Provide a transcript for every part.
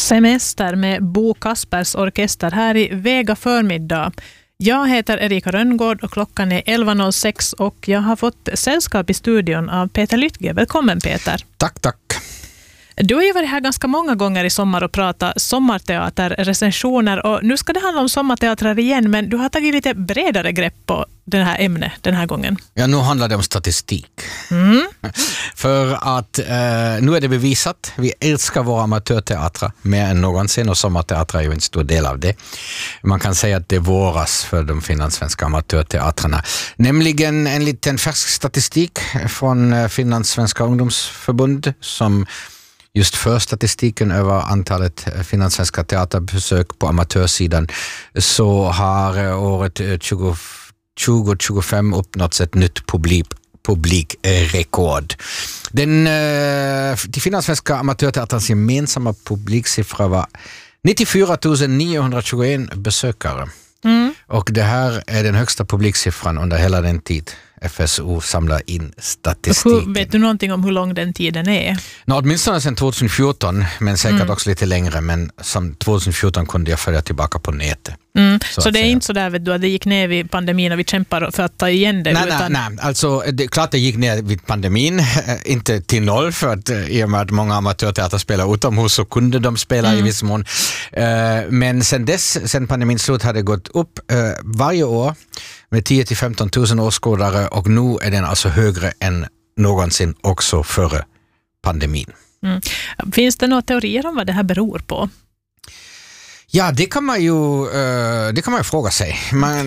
Semester med Bo Kaspers orkester här i Vega förmiddag. Jag heter Erika Rönngård och klockan är 11.06 och jag har fått sällskap i studion av Peter Lytge. Välkommen Peter. Tack. Du har ju varit här ganska många gånger i sommar och pratat sommarteater, recensioner och nu ska det handla om sommarteatrar igen, men du har tagit lite bredare grepp på det här ämnet den här gången. Ja, nu handlar det om statistik. För att nu är det bevisat, vi älskar våra amatörteatrar mer än någonsin och sommarteatrar är ju en stor del av det. Man kan säga att det våras för de finlandssvenska amatörteatrarna. Nämligen en liten färsk statistik från Finlandssvenska ungdomsförbund som just för statistiken över antalet finlandssvenska teaterbesök på amatörsidan så har året 2025 uppnåtts ett nytt publikrekord. De finlandssvenska amatörteatrarnas gemensamma publiksiffra var 94 921 besökare. Och det här är den högsta publiksiffran under hela den tid FSO samlar in statistiken. Vet du någonting om hur lång den tiden är? Åtminstone sedan 2014, men säkert också lite längre. Men som 2014 kunde jag följa tillbaka på nätet. Så det är inte så där vet du, att det gick ner vid pandemin och vi kämpar för att ta igen det? Nej. Alltså, klart det gick ner vid pandemin, inte till noll för att i och med att många amatörteater spelar utomhus så kunde de spela i viss mån. Men sen pandemin slut hade det gått upp varje år med 10 till 15 000 åskådare och nu är den alltså högre än någonsin också före pandemin. Finns det några teorier om vad det här beror på? Ja, det kan man ju fråga sig.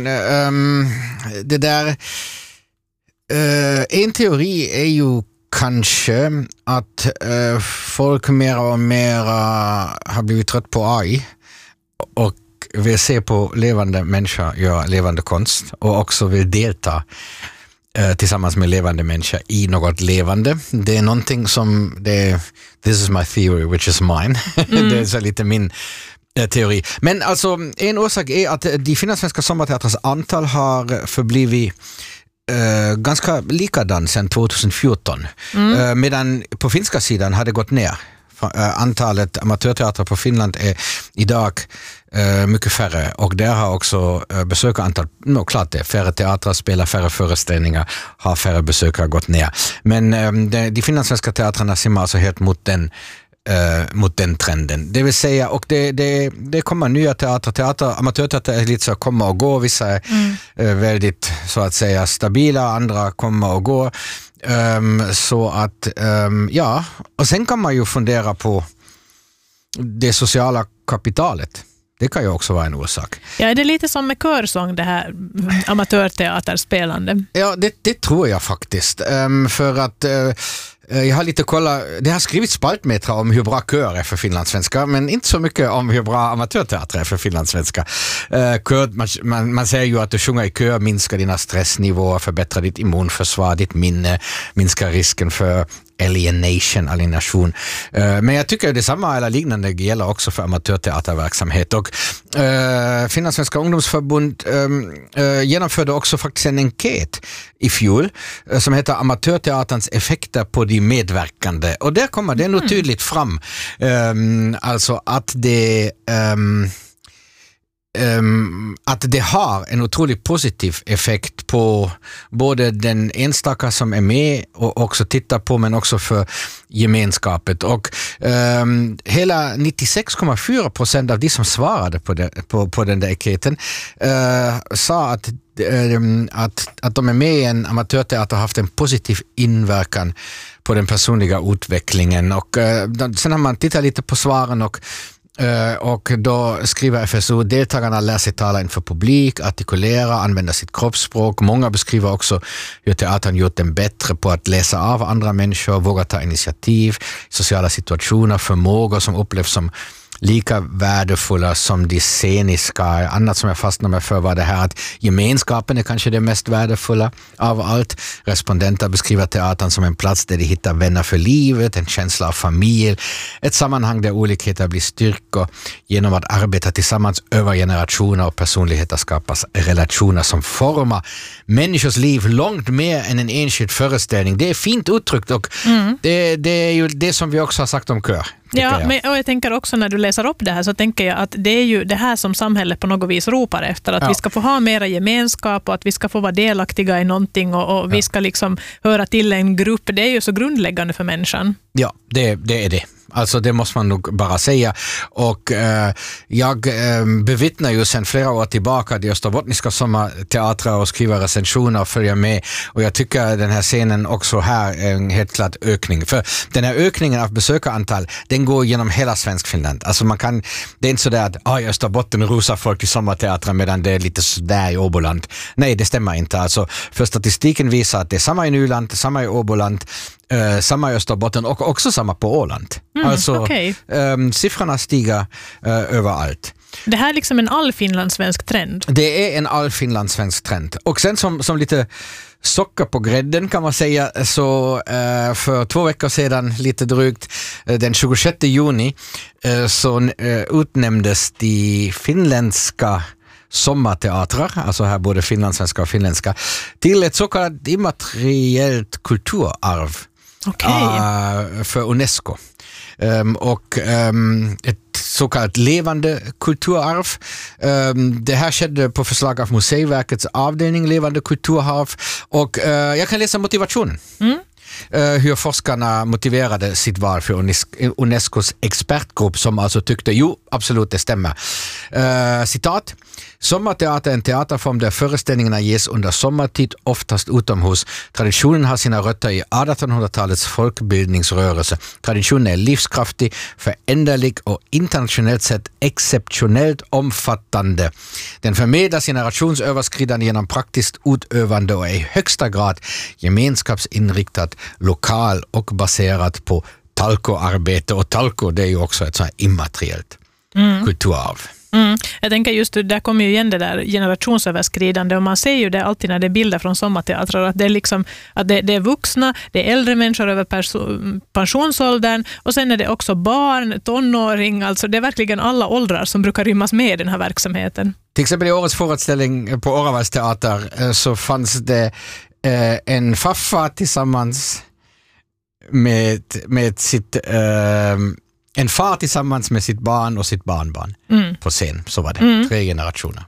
En teori är ju kanske att folk mer och mer har blivit trött på AI och vill se på levande människor göra levande konst och också vill delta tillsammans med levande människor i något levande. Det är någonting som this is my theory which is mine. Det är så lite min teori. Men alltså en orsak är att de finlandssvenska sommarteatrarnas antal har förblivit ganska likadan sedan 2014. Medan på finska sidan hade gått ner. Antalet amatörteatrar på Finland är idag mycket färre och där har också besökarantal, klart det, färre teatrar spelar färre föreställningar, har färre besökare gått ner. Men de finlandssvenska teatrarna simmar alltså helt mot den trenden. Det vill säga, och det kommer nya amatörteater är lite så kommer och går, vissa är väldigt så att säga stabila, andra kommer och går. Så att, ja, och sen kan man ju fundera på det sociala kapitalet. Det kan ju också vara en orsak. Ja, är det lite som med körsång det här amatörteaterspelande? Ja, det tror jag faktiskt. För att jag har lite kolla, det har skrivits spaltmeter om hur bra kör är för finlandssvenska, men inte så mycket om hur bra amatörteater är för finlandssvenska. Man säger ju att du sjunger i kör minskar dina stressnivåer, förbättrar ditt immunförsvar, ditt minne, minskar risken för alienation. Men jag tycker att detsamma eller liknande gäller också för amatörteaterverksamhet. Och Finlandssvenska ungdomsförbund genomförde också faktiskt en enkät i fjol som heter Amatörteaterns effekter på de medverkande. Och där kommer det nog tydligt fram alltså att det har en otroligt positiv effekt på både den enstaka som är med och också tittar på, men också för gemenskapet. Och hela 96,4% av de som svarade på den där enkäten sa att de är med i en amatörteater har haft en positiv inverkan på den personliga utvecklingen. Och sen har man tittat lite på svaren och då skriver FSO, deltagarna lär sig tala inför publik, artikulera, använda sitt kroppsspråk. Många beskriver också hur teatern gjort dem bättre på att läsa av andra människor, våga ta initiativ, sociala situationer, förmågor som upplevs som lika värdefulla som de sceniska. Annat som jag fastnade med för var det här att gemenskapen är kanske det mest värdefulla av allt. Respondenter beskriver teatern som en plats där de hittar vänner för livet, en känsla av familj, ett sammanhang där olikheter blir styrkor. Genom att arbeta tillsammans över generationer och personligheter skapas relationer som formar människors liv långt mer än en enskild föreställning. Det är fint uttryckt och det är ju det som vi också har sagt om kör. Ja, och jag tänker också när du läser upp det här så tänker jag att det är ju det här som samhället på något vis ropar efter. Att vi ska få ha mera gemenskap och att vi ska få vara delaktiga i någonting och vi ska liksom höra till en grupp. Det är ju så grundläggande för människan. Ja, det är det. Alltså det måste man nog bara säga. Och jag bevittnar ju sedan flera år tillbaka de österbottniska sommarteatrar och skriver recensioner och följer med. Och jag tycker den här scenen också här är en helt klart ökning. För den här ökningen av besökarantal, den går genom hela Svenskfinland. Alltså det är inte så där att i Österbotten rusar folk till sommarteatrar medan det är lite sådär i Åboland. Nej, det stämmer inte. Alltså, för statistiken visar att det är samma i Nyland, samma i Åboland, samma i Österbotten och också samma på Åland. Siffrorna stiger överallt. Det här är liksom en allfinlandssvensk trend. Det är en allfinlandssvensk trend. Och sen som lite socker på grädden kan man säga, så för 2 veckor sedan, lite drygt, den 26 juni så utnämndes de finländska sommarteatrar, alltså här både finlandssvenska och finländska, till ett så kallat immateriellt kulturarv för UNESCO. Och ett så kallat levande kulturarv. Det här skedde på förslag av Museiverkets avdelning levande kulturarv och jag kan läsa motivationen. Hur forskarna motiverade sitt val för Unescos expertgrupp som alltså tyckte, absolut det stämmer. Citat: sommarteater är en teaterform där föreställningarna ges under sommartid, oftast utomhus. Traditionen har sina rötter i 1800-talets folkbildningsrörelse. Traditionen är livskraftig, föränderlig och internationellt sett exceptionellt omfattande. Den förmedlar generationsöverskridande genom praktiskt utövande och är i högsta grad gemenskapsinriktat, lokal och baserat på talkoarbete. Och talko, det är ju också ett så här immateriellt kulturarv. Jag tänker just, där kommer ju igen det där generationsöverskridande och man ser ju det alltid när det är bilder från sommarteatrar att det är liksom att det är vuxna, det är äldre människor över pensionsåldern och sen är det också barn, tonåring, alltså det är verkligen alla åldrar som brukar rymmas med i den här verksamheten. Till exempel i årets föreställning på Oravalls teater så fanns det en farfar tillsammans med sitt en far tillsammans med sitt barn och sitt barnbarn på scen. Så var det. 3 generationer.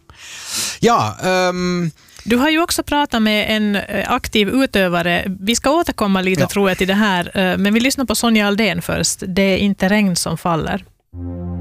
Du har ju också pratat med en aktiv utövare. Vi ska återkomma lite tror jag till det här. Men vi lyssnar på Sonja Aldén först. Det är inte regn som faller.